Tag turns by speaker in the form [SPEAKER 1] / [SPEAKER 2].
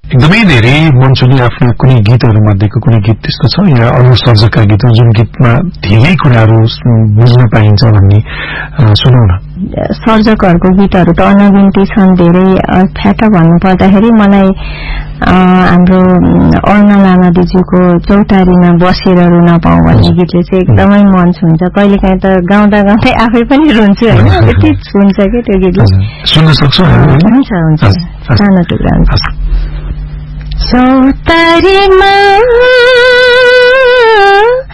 [SPEAKER 1] एकदमै धेरै मन छुने आफ्नो कुनै गीतहरू मध्येको कुनै गीत त्यस्तो छ या अरू सर्जकका गीतहरू जुन गीतमा धेरै कुराहरू बुझ्न पाइन्छ भन्ने सुनौ न।
[SPEAKER 2] सर्जकहरूको गीतहरू त अनगिन्ती छन् धेरै। फ्याट भन्नु पर्दाखेरि मलाई हाम्रो अरुणा लामा दिजूको चौतारीमा बसेर रुन पाऊँ भन्ने गीतले चाहिँ एकदमै मन छुन्छ। कहिलेकाहीँ त गाउँदा गाउँदै आफै पनि रुन्छु होइन, यति छुन्छ क्या त्यो गीतले।
[SPEAKER 1] सुन्न सक्छौ?
[SPEAKER 2] हुन्छ हुन्छ, सानो टुक्रा हुन्छ। चौतारीमा